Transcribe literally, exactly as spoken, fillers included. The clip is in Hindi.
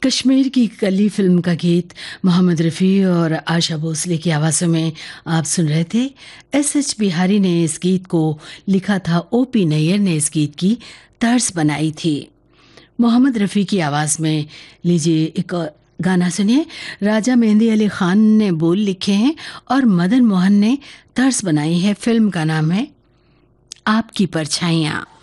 कश्मीर की कली फिल्म का गीत मोहम्मद रफ़ी और आशा भोसले की आवाज़ों में आप सुन रहे थे। एस एच बिहारी ने इस गीत को लिखा था, ओ पी नैयर ने इस गीत की तर्ज बनाई थी। मोहम्मद रफ़ी की आवाज़ में लीजिए एक और गाना सुनिए। राजा मेहंदी अली खान ने बोल लिखे हैं और मदन मोहन ने तर्ज बनाई है। फिल्म का नाम है आपकी परछाइयाँ।